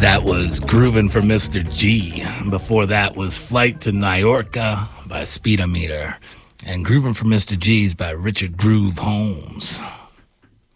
That was Groovin' for Mr. G. Before that was Flight to Majorca by Speedometer. And Groovin' for Mr. G's by Richard Groove Holmes.